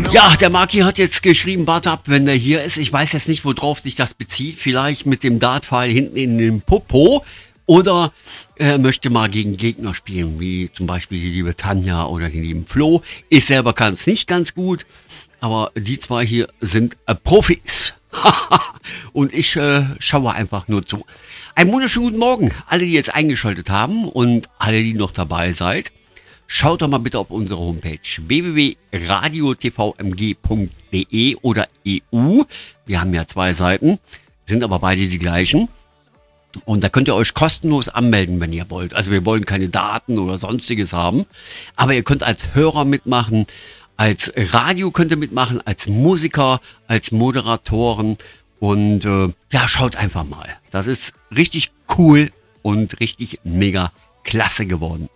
Ja, der Maki hat jetzt geschrieben, warte ab, wenn der hier ist. Ich weiß jetzt nicht, worauf sich das bezieht. Vielleicht mit dem Dartpfeil hinten in den Popo. Oder er möchte mal gegen Gegner spielen, wie zum Beispiel die liebe Tanja oder den lieben Flo. Ich selber kann es nicht ganz gut, aber die zwei hier sind Profis. Und ich schaue einfach nur zu. Einen wunderschönen guten Morgen, alle, die jetzt eingeschaltet haben und alle, die noch dabei seid. Schaut doch mal bitte auf unsere Homepage www.radiotvmg.de oder EU. Wir haben ja 2 Seiten, sind aber beide die gleichen. Und da könnt ihr euch kostenlos anmelden, wenn ihr wollt. Also wir wollen keine Daten oder sonstiges haben. Aber ihr könnt als Hörer mitmachen, als Radio könnt ihr mitmachen, als Musiker, als Moderatoren. Und ja, schaut einfach mal. Das ist richtig cool und richtig mega klasse geworden.